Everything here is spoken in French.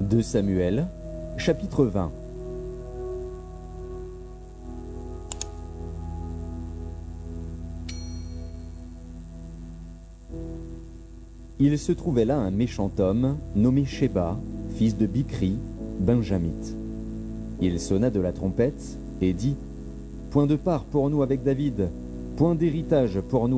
2 Samuel, chapitre 20. Il se trouvait là un méchant homme, nommé Sheba, fils de Bichri, benjamite. Il sonna de la trompette et dit : Point de part pour nous avec David, point d'héritage pour nous